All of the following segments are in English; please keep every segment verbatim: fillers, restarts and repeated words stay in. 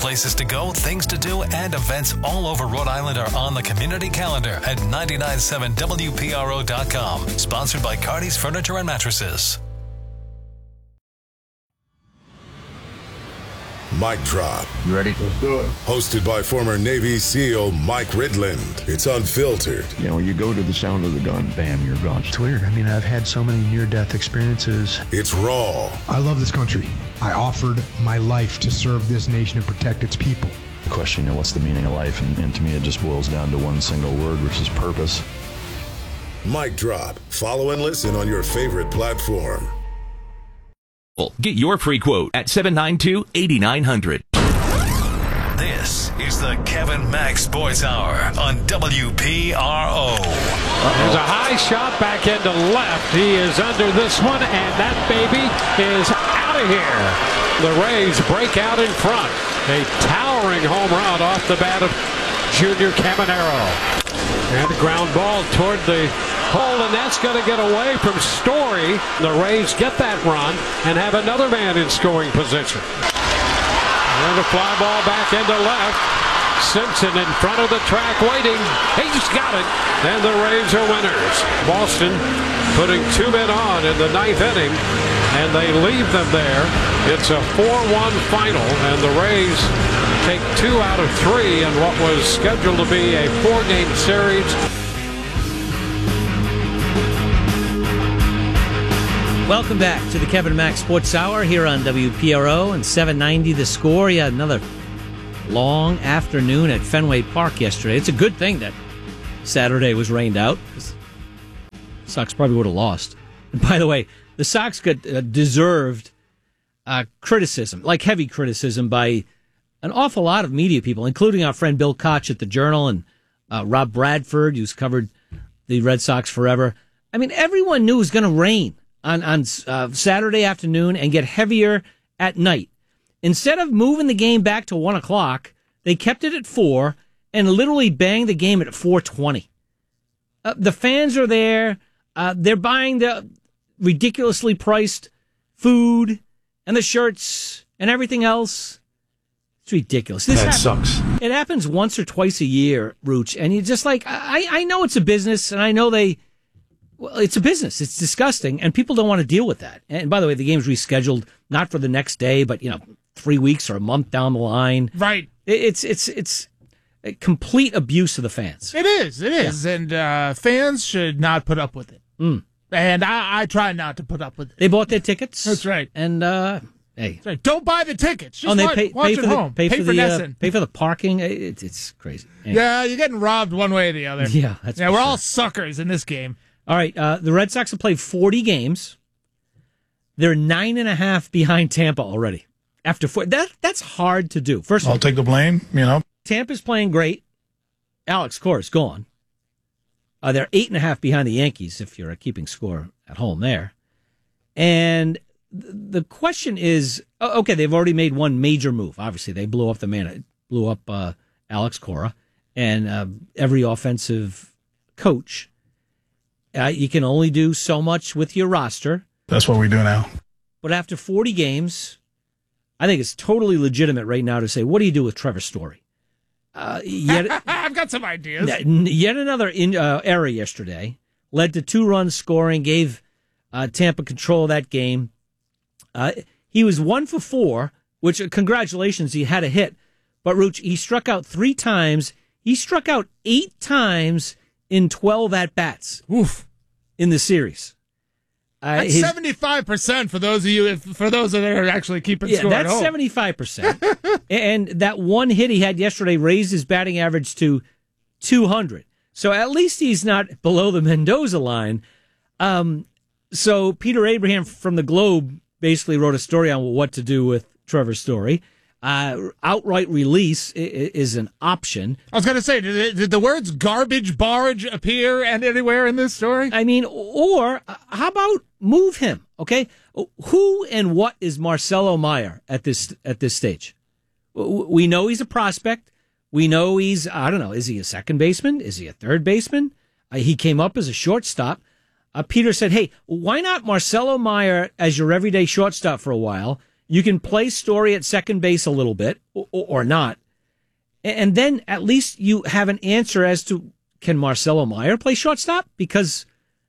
Places to go, things to do, and events all over Rhode Island are on the community calendar at nine nine seven W P R O dot com. Sponsored by Cardi's Furniture and Mattresses. Mic Drop. You ready? Let's do it. Hosted by former Navy SEAL Mike Ridland. It's unfiltered. You know, you go to the sound of the gun, bam, you're gone. It's weird. I mean, I've had so many near-death experiences. It's raw. I love this country. I offered my life to serve this nation and protect its people. The question, you know, what's the meaning of life? And, and to me, it just boils down to one single word, which is purpose. Mic Drop. Follow and listen on your favorite platform. Get your free quote at seven nine two, eight nine zero zero. This is the Kevin Mack Sports Hour on W P R O. There's a high shot back into left. He is under this one, and that baby is out of here. The Rays break out in front. A towering home run off the bat of Junior Caminero. And a ground ball toward the hole, and that's going to get away from Story. The Rays get that run and have another man in scoring position. And a fly ball back into left. Simpson in front of the track waiting. He's got it. And the Rays are winners. Boston putting two men on in the ninth inning, and they leave them there. It's a four one final, and the Rays take two out of three in what was scheduled to be a four-game series. Welcome back to the Kevin Mack Sports Hour here on W P R O and seven ninety The Score. Yeah, another long afternoon at Fenway Park yesterday. It's a good thing that Saturday was rained out. The Sox probably would have lost. And by the way, the Sox got uh, deserved uh, criticism, like heavy criticism by an awful lot of media people, including our friend Bill Koch at the Journal and uh, Rob Bradford, who's covered the Red Sox forever. I mean, everyone knew it was going to rain on, on uh, Saturday afternoon and get heavier at night. Instead of moving the game back to one o'clock, they kept it at four and literally banged the game at four twenty. Uh, the fans are there. Uh, they're buying the ridiculously priced food and the shirts and everything else. It's ridiculous. This that happens, sucks. It happens once or twice a year, Rooch, and you just like, I, I know it's a business, and I know they, well, it's a business. It's disgusting, and people don't want to deal with that. And by the way, the game's rescheduled, not for the next day, but, you know, three weeks or a month down the line. Right. It, it's, it's, it's a complete abuse of the fans. It is, it is, yeah. And uh, fans should not put up with it. Mm. And I, I try not to put up with it. They bought their tickets. That's right. And, uh... Hey. Right. Don't buy the tickets. Just oh, they watch, pay, watch pay at for home. The, pay, pay for, for the uh, Nesson. pay for the parking. It, it's crazy. Anyway. Yeah, you're getting robbed one way or the other. Yeah, that's yeah. We're sure. all suckers in this game. All right, uh, the Red Sox have played forty games. They're nine and a half behind Tampa already. After four, that that's hard to do. First, of I'll all, take the blame. You know, Tampa's playing great. Alex Cora's gone. Uh, they're eight and a half behind the Yankees if you're keeping score at home there. And the question is, okay, they've already made one major move. Obviously, they blew up the man, blew up uh, Alex Cora, and uh, every offensive coach. Uh, you can only do so much with your roster. That's what we do now. But after forty games, I think it's totally legitimate right now to say, what do you do with Trevor Story? Uh, yet, I've got some ideas. Yet another in, uh, error yesterday led to two runs scoring, gave uh, Tampa control of that game. Uh, he was one for four, which, uh, congratulations, he had a hit. But, Rooch, he struck out three times. He struck out eight times in twelve at-bats. Oof. In the series. Uh, that's his, seventy-five percent for those of you, if, for those that are actually keeping yeah, score at that's home. seventy-five percent. And that one hit he had yesterday raised his batting average to two hundred. So at least he's not below the Mendoza line. Um, so Peter Abraham from the Globe basically wrote a story on what to do with Trevor Story. Uh, outright release is an option. I was going to say, did, it, did the words garbage barge appear and anywhere in this story? I mean, or uh, how about move him? Okay, who and what is Marcelo Meyer at this at this stage? We know he's a prospect. We know he's, I don't know, is he a second baseman? Is he a third baseman? Uh, he came up as a shortstop. Uh, Peter said, hey, why not Marcelo Meyer as your everyday shortstop for a while? You can play Story at second base a little bit, or, or not. And then at least you have an answer as to, can Marcelo Meyer play shortstop? Because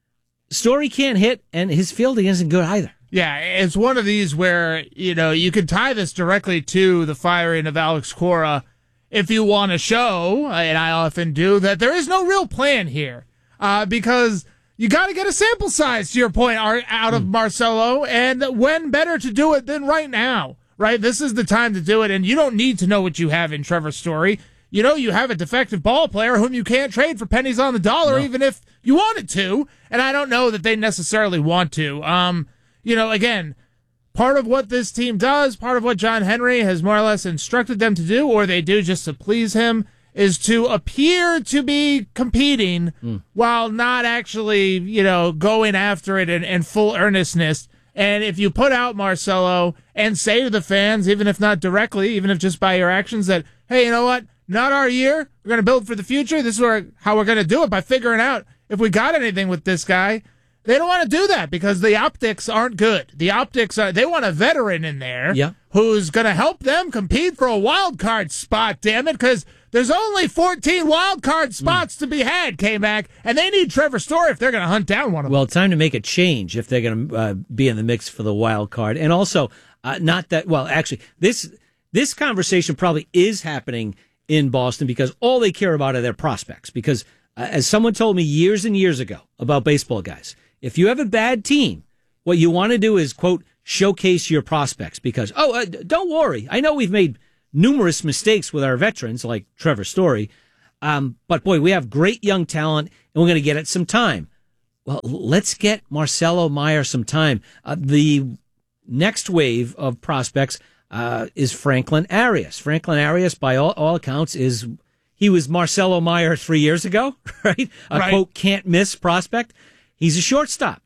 Story can't hit, and his fielding isn't good either. Yeah, it's one of these where, you know, you can tie this directly to the firing of Alex Cora if you want to show, and I often do, that there is no real plan here. Uh, because you got to get a sample size, to your point, out of mm. Marcelo, and when better to do it than right now, right? This is the time to do it, and you don't need to know what you have in Trevor Story. You know you have a defective ball player whom you can't trade for pennies on the dollar, no. even if you wanted to, and I don't know that they necessarily want to. Um... You know, again, part of what this team does, part of what John Henry has more or less instructed them to do, or they do just to please him, is to appear to be competing mm. while not actually, you know, going after it in, in full earnestness. And if you put out Marcelo and say to the fans, even if not directly, even if just by your actions, that, hey, you know what, not our year, we're going to build for the future, this is where, how we're going to do it, by figuring out if we got anything with this guy. They don't want to do that because the optics aren't good. The optics are, they want a veteran in there yeah. who's going to help them compete for a wild card spot, damn it, because there's only fourteen wild card spots mm. to be had, K-Mac, and they need Trevor Story if they're going to hunt down one of them. Well, time to make a change if they're going to uh, be in the mix for the wild card. And also, uh, not that, well, actually, this this conversation probably is happening in Boston because all they care about are their prospects. Because uh, as someone told me years and years ago about baseball guys, if you have a bad team, what you want to do is, quote, showcase your prospects because, oh, uh, don't worry. I know we've made numerous mistakes with our veterans like Trevor Story, um, but, boy, we have great young talent, and we're going to get it some time. Well, let's get Marcelo Meyer some time. Uh, the next wave of prospects uh, is Franklin Arias. Franklin Arias, by all, all accounts, is he was Marcelo Meyer three years ago, right? A, right. quote, can't-miss prospect. He's a shortstop.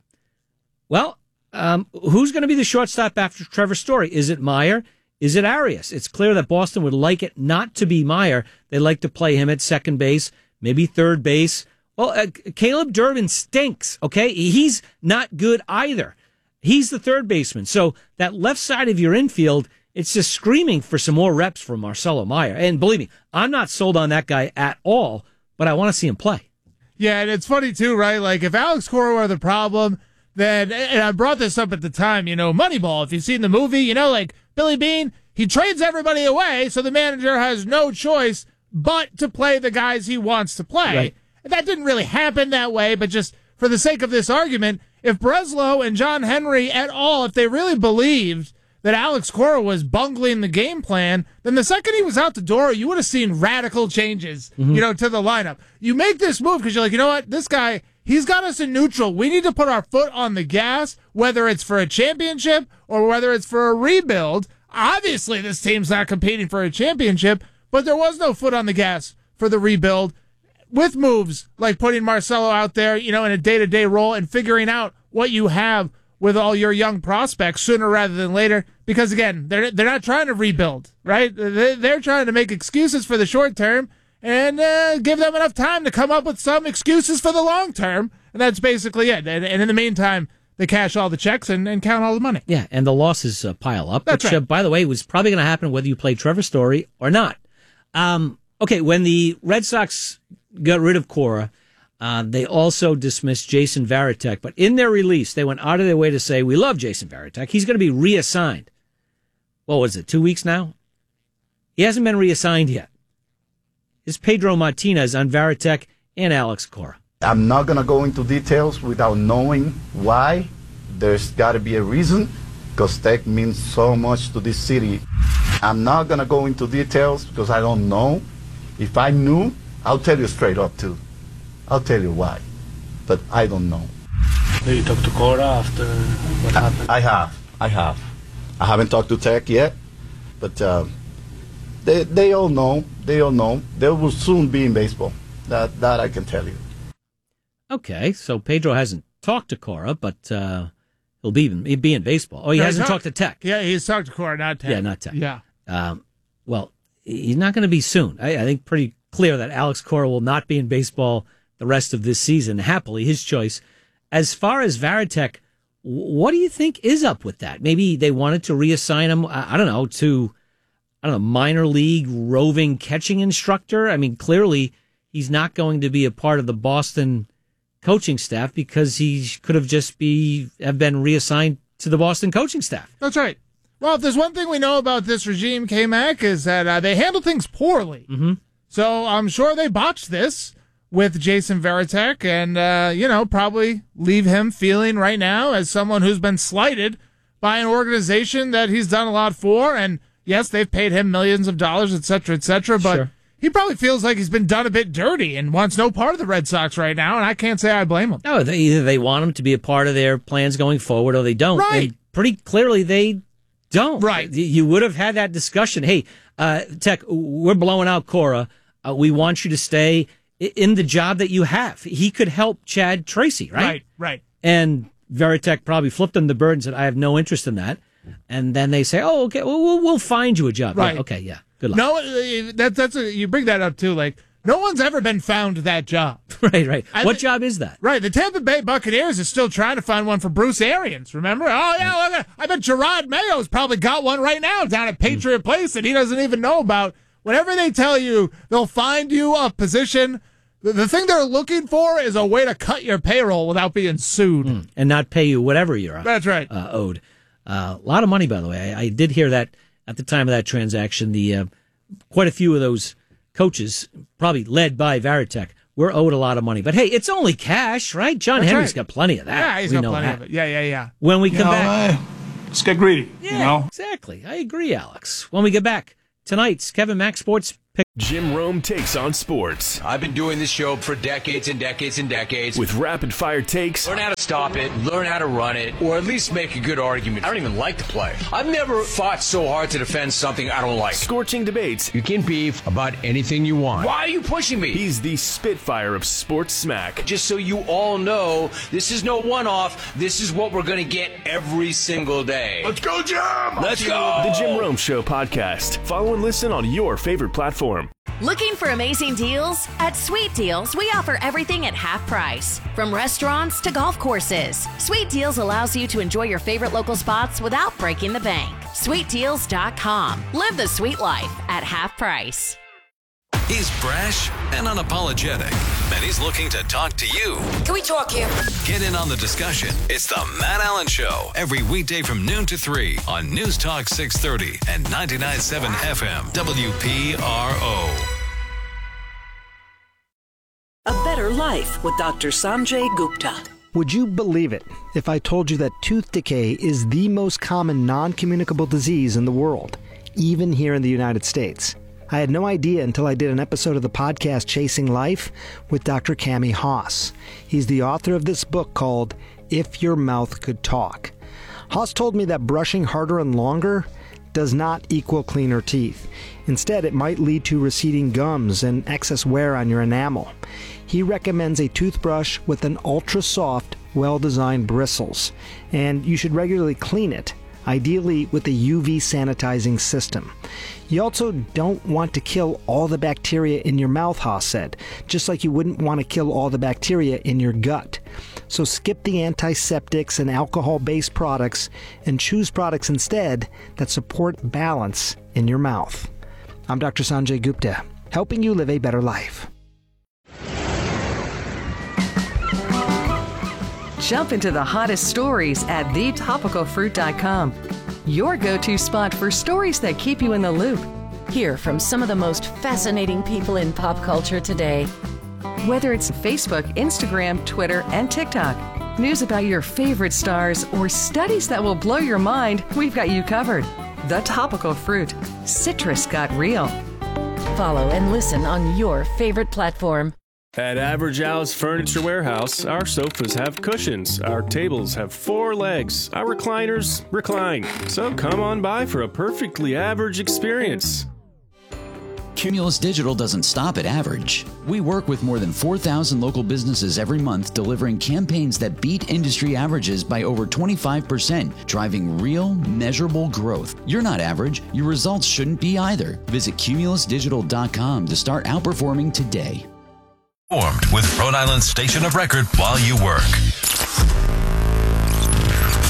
Well, um, who's going to be the shortstop after Trevor Story? Is it Meyer? Is it Arias? It's clear that Boston would like it not to be Meyer. They'd like to play him at second base, maybe third base. Well, uh, Caleb Durbin stinks, okay? He's not good either. He's the third baseman. So that left side of your infield, it's just screaming for some more reps from Marcelo Meyer. And believe me, I'm not sold on that guy at all, but I want to see him play. Yeah, and it's funny, too, right? Like, if Alex Cora were the problem, then, and I brought this up at the time, you know, Moneyball, if you've seen the movie, you know, like, Billy Beane, he trades everybody away, so the manager has no choice but to play the guys he wants to play. Right. That didn't really happen that way, but just for the sake of this argument, if Breslow and John Henry at all, if they really believed that Alex Cora was bungling the game plan, then the second he was out the door, you would have seen radical changes, mm-hmm. you know, to the lineup. You make this move because you're like, you know what, this guy, he's got us in neutral. We need to put our foot on the gas, whether it's for a championship or whether it's for a rebuild. Obviously, this team's not competing for a championship, but there was no foot on the gas for the rebuild with moves like putting Marcelo out there, you know, in a day-to-day role and figuring out what you have with all your young prospects sooner rather than later, because again, they're they're not trying to rebuild, right? They're, they're trying to make excuses for the short term and uh, give them enough time to come up with some excuses for the long term, and that's basically it. And, and in the meantime, they cash all the checks and, and count all the money. Yeah, and the losses uh, pile up, that's which, right. uh, by the way, was probably going to happen whether you played Trevor Story or not. Um, okay, when the Red Sox got rid of Cora, Uh, they also dismissed Jason Varitek, but in their release, they went out of their way to say, we love Jason Varitek. He's going to be reassigned. What was it, two weeks now? He hasn't been reassigned yet. It's Pedro Martinez on Varitek and Alex Cora. I'm not going to go into details without knowing why. There's got to be a reason, because Tech means so much to this city. I'm not going to go into details because I don't know. If I knew, I'll tell you straight up, too. I'll tell you why, but I don't know. Did you talk to Cora after what happened? I, I have. I have. I haven't talked to Tech yet, but uh, they they all know. They all know. They will soon be in baseball. That that I can tell you. Okay, so Pedro hasn't talked to Cora, but uh, he'll be he'll be in baseball. Oh, he no, hasn't talk, talked to Tech. Yeah, he's talked to Cora, not Tech. Yeah, not Tech. Yeah. Um, well, he's not going to be soon. I, I think pretty clear that Alex Cora will not be in baseball the rest of this season. Happily, his choice. As far as Varitek, What do you think is up with that? Maybe they wanted to reassign him, I don't know, to, I don't know, minor league roving catching instructor. I mean, clearly he's not going to be a part of the Boston coaching staff because he could have just be have been reassigned to the Boston coaching staff. That's right. Well, if there's one thing we know about this regime, K-Mac, is that uh, they handle things poorly. Mm-hmm. So I'm sure they botched this with Jason Varitek and, uh, you know, probably leave him feeling right now as someone who's been slighted by an organization that he's done a lot for. And, yes, they've paid him millions of dollars, et cetera, et cetera. But Sure. he probably feels like he's been done a bit dirty and wants no part of the Red Sox right now. And I can't say I blame him. No, they, either they want him to be a part of their plans going forward or they don't. Right. And pretty clearly they don't. Right. You would have had that discussion. Hey, uh, Tech, we're blowing out Cora. Uh, we want you to stay in the job that you have. He could help Chad Tracy, right? Right, right. And Varitek probably flipped him the bird and said, I have no interest in that. And then they say, oh, okay, well, we'll, we'll find you a job. Right. Yeah, okay, yeah, good luck. No, uh, that, that's a, you bring that up too. Like, no one's ever been found that job. Right, right. I what th- job is that? Right, the Tampa Bay Buccaneers is still trying to find one for Bruce Arians, remember? Oh, yeah, look at, I bet Gerard Mayo's probably got one right now down at Patriot mm. Place that he doesn't even know about. Whenever they tell you they'll find you a position, the, the thing they're looking for is a way to cut your payroll without being sued. Mm. And not pay you whatever you're That's right. uh, owed. Uh, a lot of money, by the way. I, I did hear that at the time of that transaction. The uh, quite a few of those coaches, probably led by Varitek, were owed a lot of money. But hey, it's only cash, right? John That's Henry's right. got plenty of that. Yeah, he's we got know plenty that. of it. Yeah, yeah, yeah. When we You come know, back. Uh, let's get greedy, yeah, you know? exactly. I agree, Alex. When we get back, tonight's Kevin Mack Sports Pick. Jim Rome takes on sports. I've been doing this show for decades and decades and decades. With rapid-fire takes. Learn how to stop it, learn how to run it, or at least make a good argument. I don't even like the play. I've never fought so hard to defend something I don't like. Scorching debates. You can beef about anything you want. Why are you pushing me? He's the Spitfire of sports smack. Just so you all know, this is no one-off. This is what we're going to get every single day. Let's go, Jim! Let's go! The Jim Rome Show podcast. Follow and listen on your favorite platform. Looking for amazing deals? At Sweet Deals, we offer everything at half price. From restaurants to golf courses, Sweet Deals allows you to enjoy your favorite local spots without breaking the bank. sweet deals dot com. Live the sweet life at half price. He's brash and unapologetic, and he's looking to talk to you. Can we talk here? Get in on the discussion. It's the Matt Allen Show, every weekday from noon to three on News Talk six thirty and ninety-nine point seven F M W P R O. A Better Life with Doctor Sanjay Gupta. Would you believe it if I told you that tooth decay is the most common non-communicable disease in the world, even here in the United States? I had no idea until I did an episode of the podcast Chasing Life with Doctor Cami Haas. He's the author of this book called If Your Mouth Could Talk. Haas told me that brushing harder and longer does not equal cleaner teeth. Instead, it might lead to receding gums and excess wear on your enamel. He recommends a toothbrush with an ultra-soft, well-designed bristles, and you should regularly clean it, ideally with a U V sanitizing system. You also don't want to kill all the bacteria in your mouth, Haas said, just like you wouldn't want to kill all the bacteria in your gut. So skip the antiseptics and alcohol-based products and choose products instead that support balance in your mouth. I'm Doctor Sanjay Gupta, helping you live a better life. Jump into the hottest stories at the topical fruit dot com. Your go-to spot for stories that keep you in the loop. Hear from some of the most fascinating people in pop culture today. Whether it's Facebook, Instagram, Twitter, and TikTok, news about your favorite stars, or studies that will blow your mind, we've got you covered. The Topical Fruit. Citrus got real. Follow and listen on your favorite platform. At Average Al's Furniture Warehouse, our sofas have cushions, our tables have four legs, our recliners recline. So come on by for a perfectly average experience. Cumulus Digital doesn't stop at average. We work with more than four thousand local businesses every month, delivering campaigns that beat industry averages by over twenty-five percent, driving real, measurable growth. You're not average. Your results shouldn't be either. Visit cumulus digital dot com to start outperforming today. Formed with Rhode Island's station of record while you work.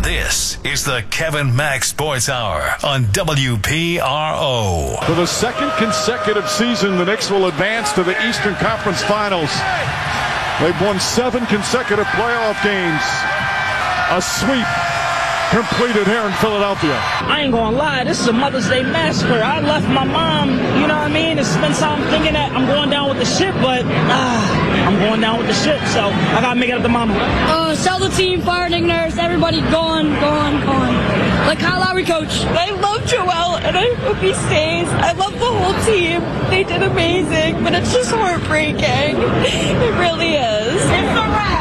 This is the Kevin Mack Sports Hour on W P R O. For the second consecutive season, the Knicks will advance to the Eastern Conference Finals. They've won seven consecutive playoff games. A sweep completed here in Philadelphia. I ain't gonna lie, this is a Mother's Day massacre. I left my mom, you know what I mean? It's been time thinking that I'm going down with the ship, but uh, I'm going down with the ship, so I gotta make it up to mama. Uh, sell the team, fire Nick Nurse, everybody gone, gone, gone. Like Kyle Lowry, coach. I love Joel, and I hope he stays. I love the whole team. They did amazing, but it's just heartbreaking. It really is. It's a wrap.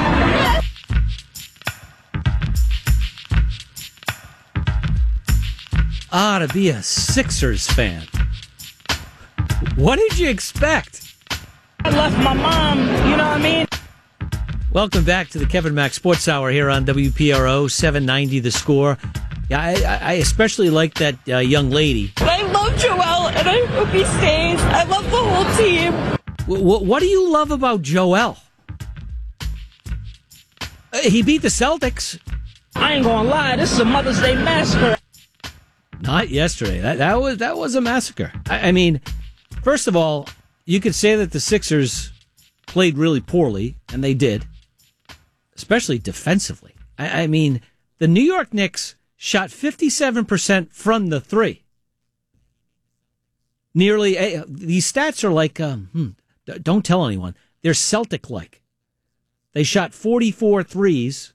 Ah, to be a Sixers fan. What did you expect? I left my mom, you know what I mean? Welcome back to the Kevin Mack Sports Hour here on W P R O, seven ninety The Score. Yeah, I, I especially like that uh, young lady. I love Joel, and I hope he stays. I love the whole team. W- what do you love about Joel? Uh, he beat the Celtics. I ain't gonna lie, this is a Mother's Day massacre. Not yesterday. That that was that was a massacre. I, I mean, first of all, you could say that the Sixers played really poorly, and they did, especially defensively. I, I mean, the New York Knicks shot fifty-seven percent from the three. Nearly, uh, these stats are like, um, hmm, don't tell anyone. They're Celtic-like. They shot forty-four threes,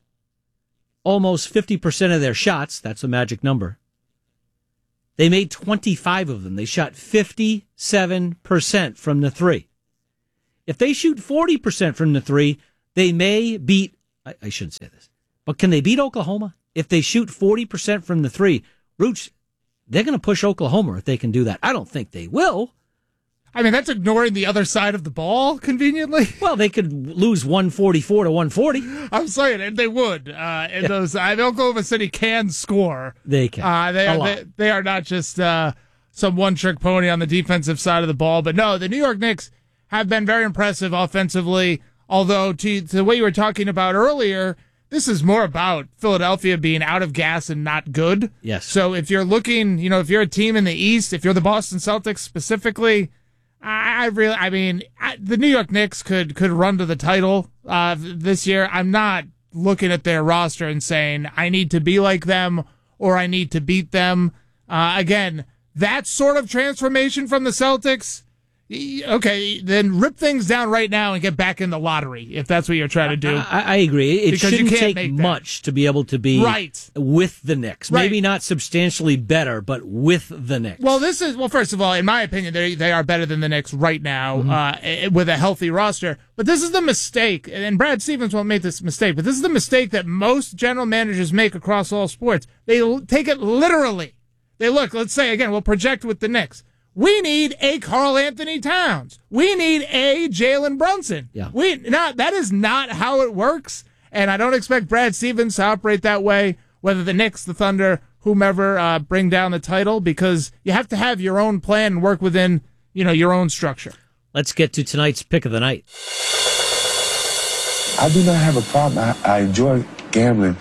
almost fifty percent of their shots. That's a magic number. They made twenty-five of them. They shot fifty-seven percent from the three. If they shoot forty percent from the three, they may beat, I, I shouldn't say this, but can they beat Oklahoma? If they shoot forty percent from the three, Rooch, they're going to push Oklahoma if they can do that. I don't think they will. I mean, that's ignoring the other side of the ball, conveniently. Well, they could lose one forty-four to one forty. I'm saying, and they would. Uh, and yeah. those, I mean, Oklahoma City can score. They can. Uh, they, are, they, they are not just uh, some one-trick pony on the defensive side of the ball. But no, the New York Knicks have been very impressive offensively, although to, to what you were talking about earlier, this is more about Philadelphia being out of gas and not good. Yes. So if you're looking, you know, if you're a team in the East, if you're the Boston Celtics specifically, I, I really, I mean, I, the New York Knicks could could run to the title uh, this year. I'm not looking at their roster and saying I need to be like them or I need to beat them. Uh, again, that sort of transformation from the Celtics. Okay, then rip things down right now and get back in the lottery if that's what you're trying to do. I, I agree. It because shouldn't take much to be able to be right with the Knicks. Right. Maybe not substantially better, but with the Knicks. Well, this is well. First of all, in my opinion, they they are better than the Knicks right now mm-hmm. uh, with a healthy roster. But this is the mistake, and Brad Stevens won't make this mistake. But this is the mistake that most general managers make across all sports. They take it literally. They look. Let's say again, we'll project with the Knicks. We need a Karl Anthony Towns. We need a Jalen Brunson. Yeah. We not that is not how it works, and I don't expect Brad Stevens to operate that way. Whether the Knicks, the Thunder, whomever uh, bring down the title, because you have to have your own plan and work within you know your own structure. Let's get to tonight's pick of the night. I do not have a problem. I, I enjoy gambling.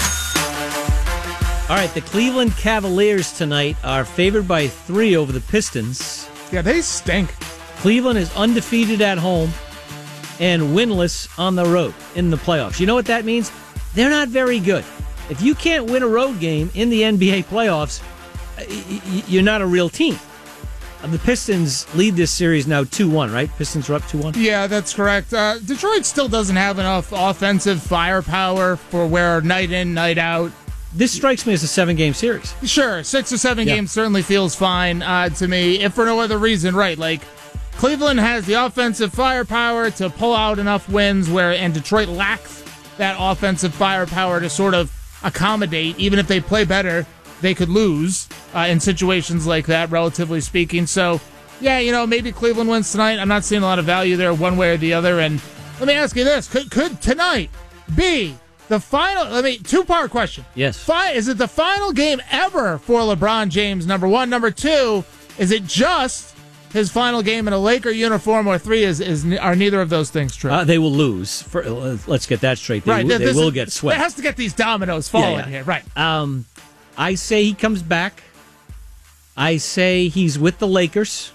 All right, the Cleveland Cavaliers tonight are favored by three over the Pistons. Yeah, they stink. Cleveland is undefeated at home and winless on the road in the playoffs. You know what that means? They're not very good. If you can't win a road game in the N B A playoffs, you're not a real team. The Pistons lead this series now two one, right? Pistons are up two one? Yeah, that's correct. Uh, Detroit still doesn't have enough offensive firepower for where night in, night out. This strikes me as a seven-game series. Sure, six or seven yeah. games certainly feels fine uh, to me, if for no other reason, right? Like, Cleveland has the offensive firepower to pull out enough wins, where and Detroit lacks that offensive firepower to sort of accommodate. Even if they play better, they could lose uh, in situations like that, relatively speaking. So, yeah, you know, maybe Cleveland wins tonight. I'm not seeing a lot of value there one way or the other. And let me ask you this. Could, could tonight be the final, let me, two-part question. Yes. Fi- is it the final game ever for LeBron James, number one? Number two, is it just his final game in a Laker uniform, or three is, is are neither of those things true? Uh, they will lose. For, uh, let's get that straight. They, right, will, they will is, get swept. It has to get these dominoes falling yeah, yeah. here. Right. Um, I say he comes back. I say he's with the Lakers,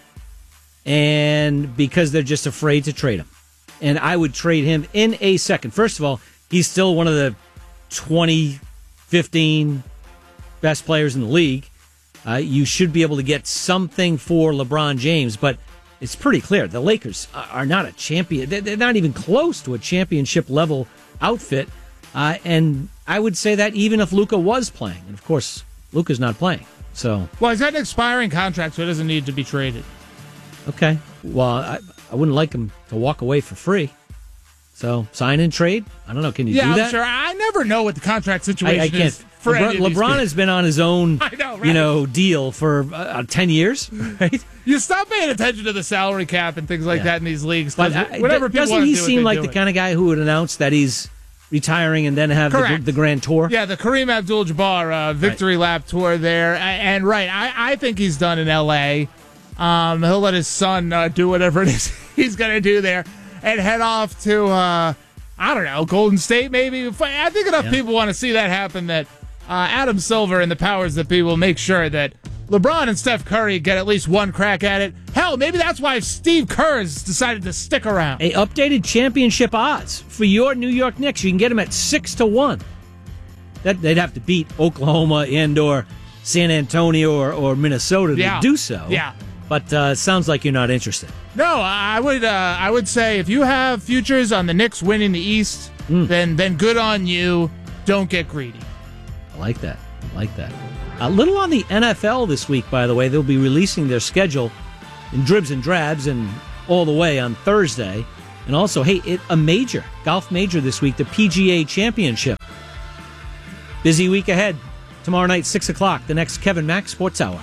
and because they're just afraid to trade him. And I would trade him in a second. First of all, he's still one of the twenty, fifteen best players in the league. Uh, you should be able to get something for LeBron James, but it's pretty clear the Lakers are not a champion. They're not even close to a championship level outfit. Uh, and I would say that even if Luka was playing, and of course Luka's not playing. So, well, he's got an expiring contract, so he doesn't need to be traded. Okay. Well, I, I wouldn't like him to walk away for free. So, sign and trade? I don't know. Can you yeah, do that? I'm sure. I never know what the contract situation I, I can't. is. For LeBron, LeBron has been on his own, I know, right? you know, deal for uh, ten years, right? You stop paying attention to the salary cap and things like Yeah. that in these leagues. But Because uh, whatever people doesn't want to he do, seem they like do the it. kind of guy who would announce that he's retiring and then have the, the grand tour? Yeah, the Kareem Abdul-Jabbar uh, victory right. lap tour there. And, and right, I, I think he's done in L A. Um, he'll let his son uh, do whatever it is he's going to do there and head off to, uh, I don't know, Golden State maybe. I think enough Yeah. people want to see that happen that uh, Adam Silver and the powers that be will make sure that LeBron and Steph Curry get at least one crack at it. Hell, maybe that's why Steve Kerr has decided to stick around. A updated championship odds for your New York Knicks. You can get them at six to one. That they'd have to beat Oklahoma and or San Antonio or, or Minnesota to Yeah. do so. Yeah. But uh, it sounds like you're not interested. No, I would uh, I would say if you have futures on the Knicks winning the East, mm. then then good on you. Don't get greedy. I like that. I like that. A little on the N F L this week, by the way. They'll be releasing their schedule in dribs and drabs and all the way on Thursday. And also, hey, it, a major, golf major this week, the P G A Championship. Busy week ahead. Tomorrow night, six o'clock, the next Kevin Mack Sports Hour.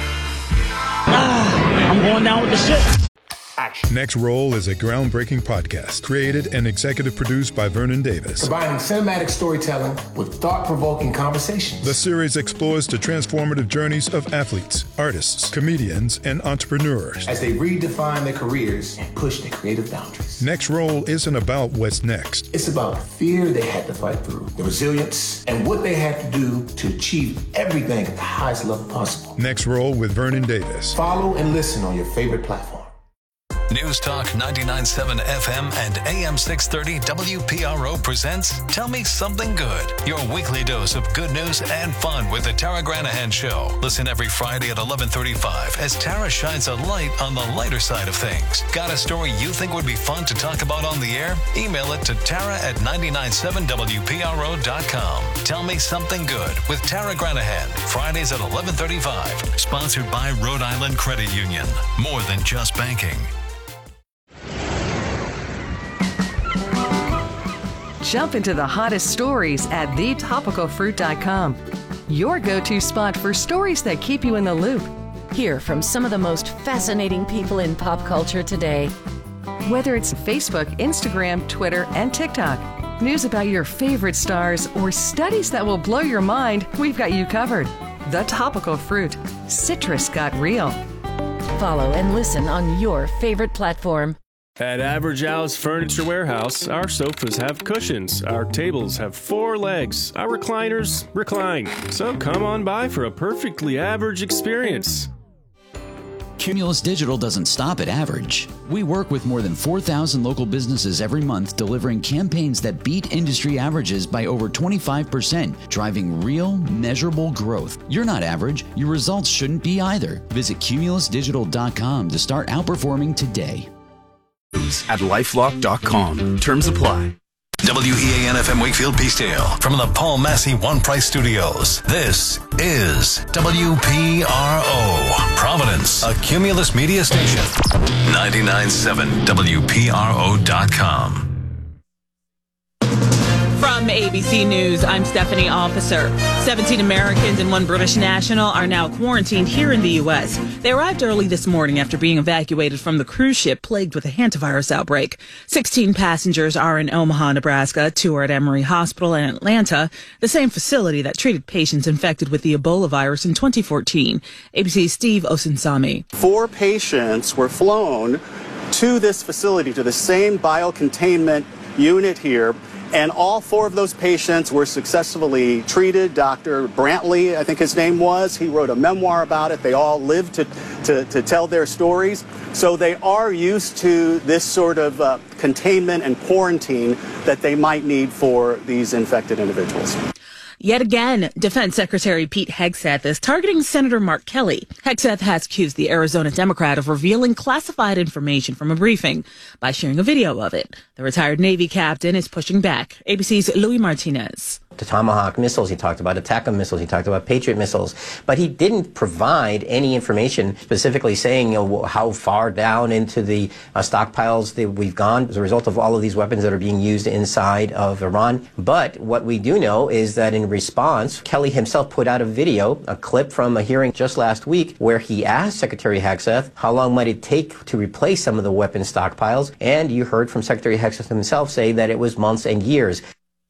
Ah, I'm going down with the ship. Next Roll is a groundbreaking podcast created and executive produced by Vernon Davis. Combining cinematic storytelling with thought-provoking conversations. The series explores the transformative journeys of athletes, artists, comedians, and entrepreneurs as they redefine their careers and push their creative boundaries. Next Roll isn't about what's next. It's about the fear they had to fight through, the resilience, and what they had to do to achieve everything at the highest level possible. Next Roll with Vernon Davis. Follow and listen on your favorite platform. News Talk ninety-nine point seven F M and A M six thirty W P R O presents Tell Me Something Good, your weekly dose of good news and fun with the Tara Granahan Show. Listen every Friday at eleven thirty-five as Tara shines a light on the lighter side of things. Got a story you think would be fun to talk about on the air? Email it to Tara at ninety-nine point seven W P R O dot com. Tell Me Something Good with Tara Granahan, Fridays at eleven thirty-five. Sponsored by Rhode Island Credit Union. More than just banking. Jump into the hottest stories at the topical fruit dot com. Your go-to spot for stories that keep you in the loop. Hear from some of the most fascinating people in pop culture today. Whether it's Facebook, Instagram, Twitter, and TikTok, news about your favorite stars, or studies that will blow your mind, we've got you covered. The Topical Fruit. Citrus got real. Follow and listen on your favorite platform. At Average Al's Furniture Warehouse, our sofas have cushions, our tables have four legs, our recliners recline. So come on by for a perfectly average experience. Cumulus Digital doesn't stop at average. We work with more than four thousand local businesses every month, delivering campaigns that beat industry averages by over twenty-five percent, driving real, measurable growth. You're not average. Your results shouldn't be either. Visit cumulus digital dot com to start outperforming today. At lifelock dot com. Terms apply. W E A N F M Wakefield Peacedale from the Paul Massey One Price Studios. This is W P R O Providence, a Cumulus media station. ninety-nine point seven W P R O dot com. From From A B C News, I'm Stephanie Officer. seventeen Americans and one British national are now quarantined here in the U S. They arrived early this morning after being evacuated from the cruise ship plagued with a hantavirus outbreak. sixteen passengers are in Omaha, Nebraska. Two are at Emory Hospital in Atlanta, the same facility that treated patients infected with the Ebola virus in twenty fourteen. A B C's Steve Osinsami. Four patients were flown to this facility, to the same biocontainment unit here, and all four of those patients were successfully treated. Doctor Brantley, I think his name was, he wrote a memoir about it. They all lived to, to, to tell their stories. So they are used to this sort of uh, containment and quarantine that they might need for these infected individuals. Yet again, Defense Secretary Pete Hegseth is targeting Senator Mark Kelly. Hegseth has accused the Arizona Democrat of revealing classified information from a briefing by sharing a video of it. The retired Navy captain is pushing back. A B C's Louis Martinez. The Tomahawk missiles he talked about, ATACMS missiles, he talked about Patriot missiles, but he didn't provide any information specifically saying, you know, how far down into the uh, stockpiles that we've gone as a result of all of these weapons that are being used inside of Iran. But what we do know is that in response, Kelly himself put out a video, a clip from a hearing just last week, where he asked Secretary Hegseth how long might it take to replace some of the weapon stockpiles, and you heard from Secretary Hegseth himself say that it was months and years.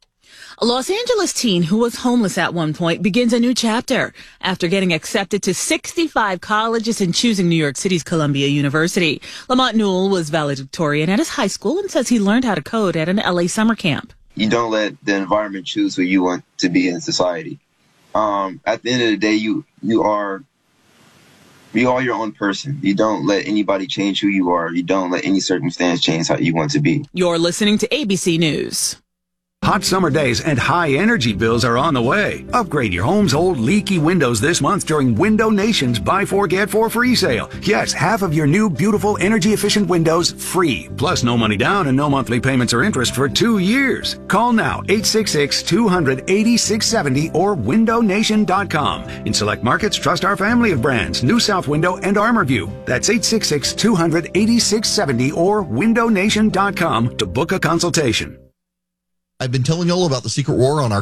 A Los Angeles teen who was homeless at one point begins a new chapter after getting accepted to sixty-five colleges and choosing New York City's Columbia University. Lamont Newell was valedictorian at his high school and says he learned how to code at an L A summer camp. You don't let the environment choose who you want to be in society. Um, at the end of the day, you you are you are your own person. You don't let anybody change who you are. You don't let any circumstance change how you want to be. You're listening to A B C News. Hot summer days and high energy bills are on the way. Upgrade your home's old leaky windows this month during Window Nation's Buy Four Get Four free sale. Yes, half of your new beautiful energy efficient windows free. Plus no money down and no monthly payments or interest for two years. Call now eight six six, two hundred, eighty-six seventy or window nation dot com. In select markets, trust our family of brands, New South Window and Armorview. That's eight six six, two hundred, eighty-six seventy or window nation dot com to book a consultation. I've been telling you all about the secret war on our